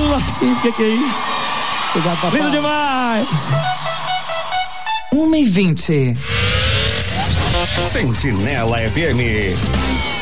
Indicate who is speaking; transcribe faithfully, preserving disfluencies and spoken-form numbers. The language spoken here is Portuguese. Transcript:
Speaker 1: Obrigado, Martins, que que é isso?
Speaker 2: Obrigado, papai.
Speaker 1: Lindo demais.
Speaker 3: uma e vinte.
Speaker 4: Sentinela F M.